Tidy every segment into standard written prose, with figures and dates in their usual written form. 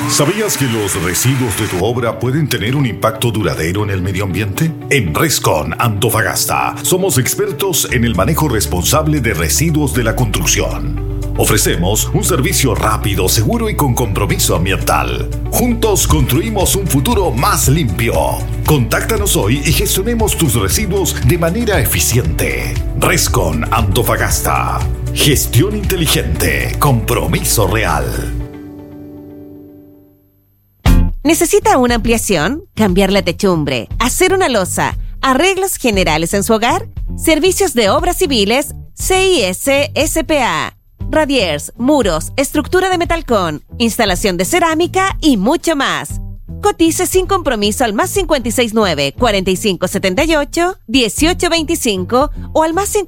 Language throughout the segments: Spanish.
¿Sabías que los residuos de tu obra pueden tener un impacto duradero en el medio ambiente? En Rescon Antofagasta somos expertos en el manejo responsable de residuos de la construcción. Ofrecemos un servicio rápido, seguro y con compromiso ambiental. Juntos construimos un futuro más limpio. Contáctanos hoy y gestionemos tus residuos de manera eficiente. Rescon Antofagasta. Gestión inteligente. Compromiso real. ¿Necesita una ampliación? ¿Cambiar la techumbre? ¿Hacer una losa? ¿Arreglos generales en su hogar? Servicios de obras civiles CIS S.p.A. Radiers, muros, estructura de metalcón, instalación de cerámica y mucho más. Cotice sin compromiso al más 569-4578-1825 o al más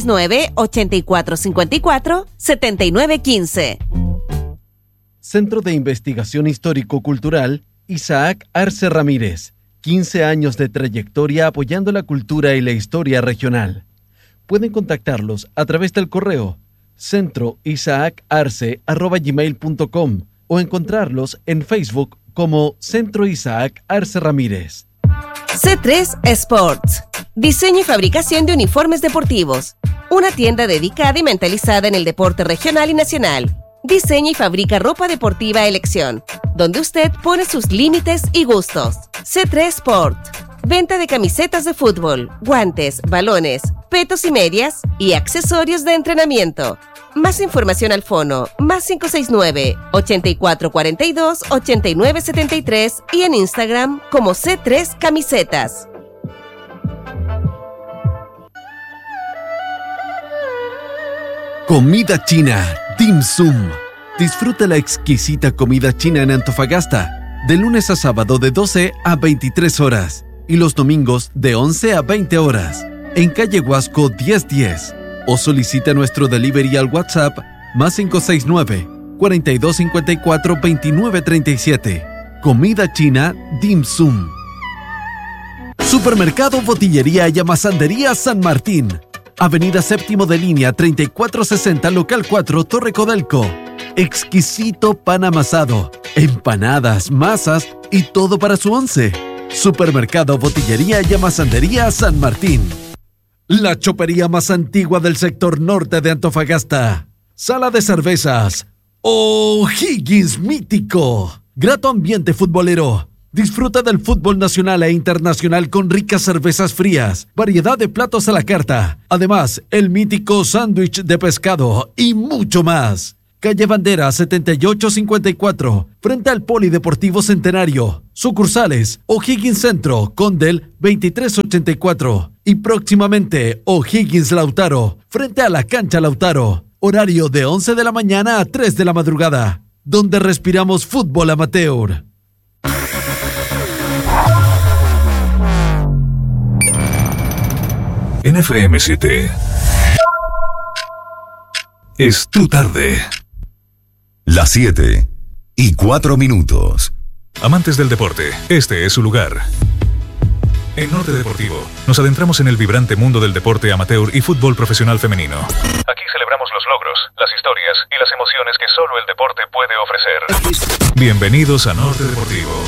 569-8454-7915. Centro de Investigación Histórico-Cultural Isaac Arce Ramírez. 15 años de trayectoria apoyando la cultura y la historia regional. Pueden contactarlos a través del correo centroisaacarce@gmail.com o encontrarlos en Facebook como Centro Isaac Arce Ramírez. C3 Sports. Diseño y fabricación de uniformes deportivos. Una tienda dedicada y mentalizada en el deporte regional y nacional. Diseña y fabrica ropa deportiva a elección, donde usted pone sus límites y gustos. C3 Sport. Venta de camisetas de fútbol, guantes, balones, petos y medias y accesorios de entrenamiento. Más información al fono, más 569-8442-8973 y en Instagram como C3 Camisetas. Comida china Dim Sum. Disfruta la exquisita comida china en Antofagasta, de lunes a sábado de 12 a 23 horas y los domingos de 11 a 20 horas, en calle Huasco 1010. O solicita nuestro delivery al WhatsApp más 569-4254-2937. Comida china Dim Sum. Supermercado Botillería y Amasandería San Martín. Avenida Séptimo de Línea 3460, local 4, Torre Codelco. Exquisito pan amasado, empanadas, masas y todo para su once. Supermercado Botillería y Amasandería San Martín. La chopería más antigua del sector norte de Antofagasta. Sala de cervezas O'Higgins Mítico. Grato ambiente futbolero. Disfruta del fútbol nacional e internacional con ricas cervezas frías, variedad de platos a la carta. Además, el mítico sándwich de pescado y mucho más. Calle Bandera 7854, frente al Polideportivo Centenario. Sucursales: O'Higgins Centro, Condel 2384. Y próximamente O'Higgins Lautaro, frente a la cancha Lautaro. Horario de 11 de la mañana a 3 de la madrugada. Donde respiramos fútbol amateur. En FM7 es tu tarde. Las 7:04. Amantes del deporte, este es su lugar. En Norte Deportivo nos adentramos en el vibrante mundo del deporte amateur y fútbol profesional femenino. Aquí celebramos los logros, las historias y las emociones que solo el deporte puede ofrecer. Bienvenidos a Norte Deportivo.